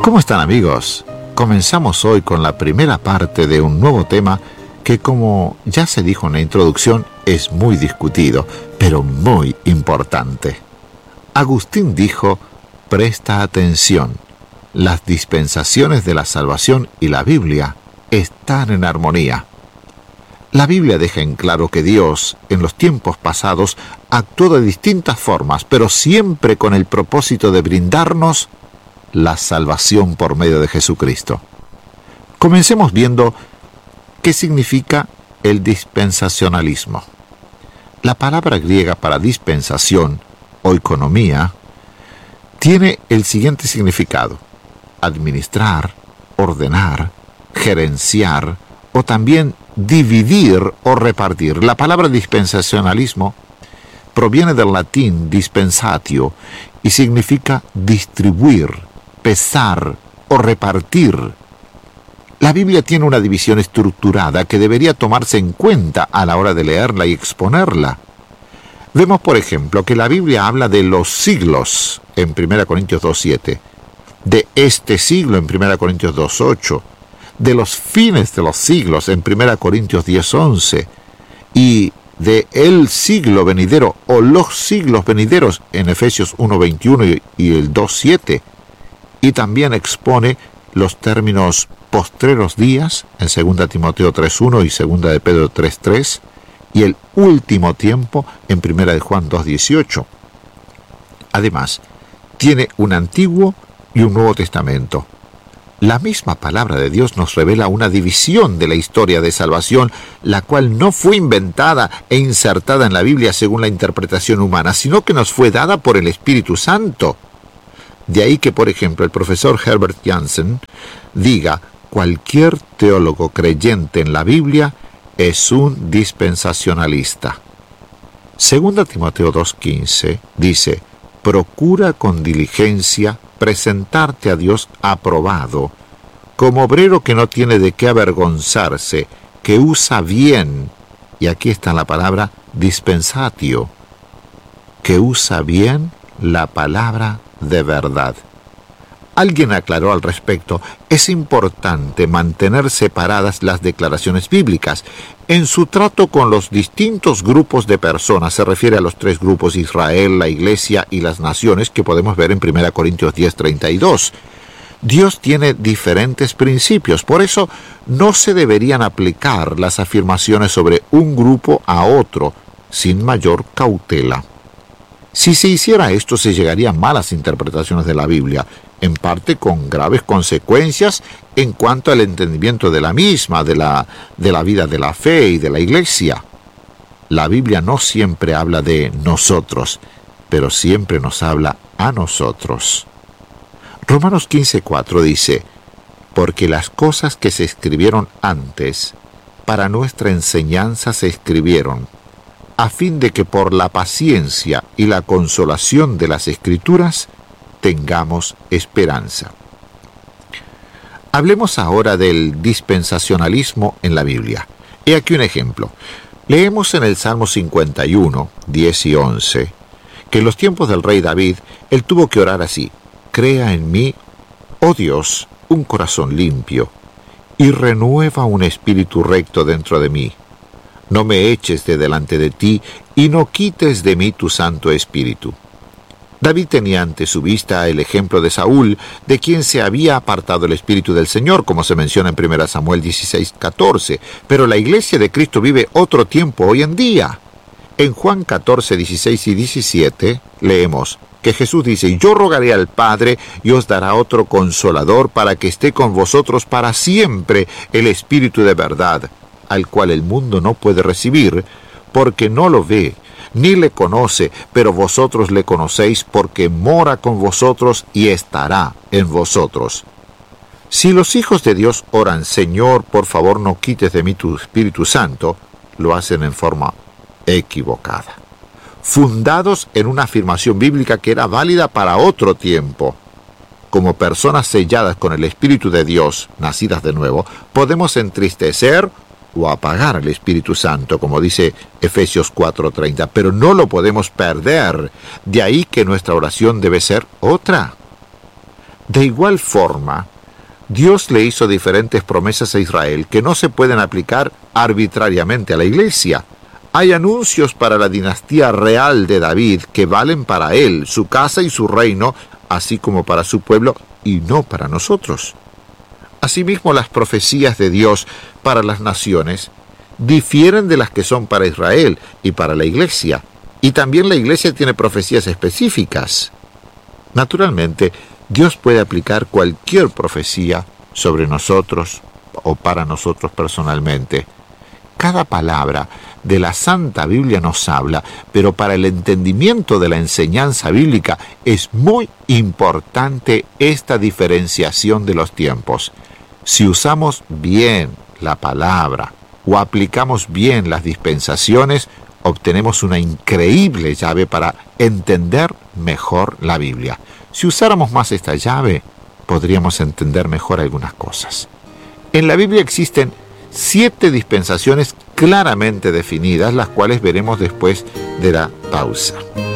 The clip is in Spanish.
¿Cómo están, amigos? Comenzamos hoy con la primera parte de un nuevo tema que, como ya se dijo en la introducción, es muy discutido, pero muy importante. Agustín dijo: presta atención, las dispensaciones de la salvación y la Biblia están en armonía. La Biblia deja en claro que Dios, en los tiempos pasados, actuó de distintas formas, pero siempre con el propósito de brindarnos la salvación por medio de Jesucristo. Comencemos viendo qué significa el dispensacionalismo. La palabra griega para dispensación, oikonomía, tiene el siguiente significado: administrar, ordenar, gerenciar o también dividir o repartir. La palabra dispensacionalismo proviene del latín dispensatio y significa distribuir, pesar o repartir. La Biblia tiene una división estructurada que debería tomarse en cuenta a la hora de leerla y exponerla. Vemos, por ejemplo, que la Biblia habla de los siglos en 1 Corintios 2:7, de este siglo en 1 Corintios 2:8, de los fines de los siglos en 1 Corintios 10:11 y de el siglo venidero o los siglos venideros en Efesios 1:21 y el 2:7, y también expone los términos postreros días en 2 Timoteo 3:1 y 2 de Pedro 3:3 y el último tiempo en 1 de Juan 2:18. Además, tiene un Antiguo y un Nuevo Testamento. La misma palabra de Dios nos revela una división de la historia de salvación, la cual no fue inventada e insertada en la Biblia según la interpretación humana, sino que nos fue dada por el Espíritu Santo. De ahí que, por ejemplo, el profesor Herbert Jansen diga: cualquier teólogo creyente en la Biblia es un dispensacionalista. 2 Timoteo 2:15 dice: procura con diligencia presentarte a Dios aprobado, como obrero que no tiene de qué avergonzarse, que usa bien, y aquí está la palabra dispensatio, que usa bien la palabra de verdad. Alguien aclaró al respecto: es importante mantener separadas las declaraciones bíblicas. En su trato con los distintos grupos de personas, se refiere a los tres grupos: Israel, la Iglesia y las naciones, que podemos ver en 1 Corintios 10:32. Dios tiene diferentes principios, por eso no se deberían aplicar las afirmaciones sobre un grupo a otro sin mayor cautela. Si se hiciera esto, se llegaría a malas interpretaciones de la Biblia, en parte con graves consecuencias en cuanto al entendimiento de la misma, de la vida de la fe y de la Iglesia. La Biblia no siempre habla de nosotros, pero siempre nos habla a nosotros. Romanos 15:4 dice: porque las cosas que se escribieron antes, para nuestra enseñanza se escribieron, a fin de que por la paciencia y la consolación de las Escrituras tengamos esperanza. Hablemos ahora del dispensacionalismo en la Biblia. He aquí un ejemplo. Leemos en el Salmo 51, 10 y 11, que en los tiempos del rey David, él tuvo que orar así: crea en mí, oh Dios, un corazón limpio, y renueva un espíritu recto dentro de mí. No me eches de delante de ti, y no quites de mí tu Santo Espíritu. David tenía ante su vista el ejemplo de Saúl, de quien se había apartado el Espíritu del Señor, como se menciona en 1 Samuel 16:14. Pero la Iglesia de Cristo vive otro tiempo hoy en día. En Juan 14, 16 y 17 leemos que Jesús dice: yo rogaré al Padre y os dará otro Consolador para que esté con vosotros para siempre, el Espíritu de verdad, al cual el mundo no puede recibir, porque no lo ve, ni le conoce, pero vosotros le conocéis, porque mora con vosotros y estará en vosotros. Si los hijos de Dios oran: Señor, por favor no quites de mí tu Espíritu Santo, lo hacen en forma equivocada, fundados en una afirmación bíblica que era válida para otro tiempo. Como personas selladas con el Espíritu de Dios, nacidas de nuevo, podemos entristecer o apagar al Espíritu Santo, como dice Efesios 4:30, pero no lo podemos perder. De ahí que nuestra oración debe ser otra. De igual forma, Dios le hizo diferentes promesas a Israel que no se pueden aplicar arbitrariamente a la Iglesia. Hay anuncios para la dinastía real de David que valen para él, su casa y su reino, así como para su pueblo, y no para nosotros. Asimismo, las profecías de Dios para las naciones difieren de las que son para Israel y para la Iglesia, y también la Iglesia tiene profecías específicas. Naturalmente, Dios puede aplicar cualquier profecía sobre nosotros o para nosotros personalmente. Cada palabra de la Santa Biblia nos habla, pero para el entendimiento de la enseñanza bíblica es muy importante esta diferenciación de los tiempos. Si usamos bien la palabra o aplicamos bien las dispensaciones, obtenemos una increíble llave para entender mejor la Biblia. Si usáramos más esta llave, podríamos entender mejor algunas cosas. En la Biblia existen 7 dispensaciones claramente definidas, las cuales veremos después de la pausa.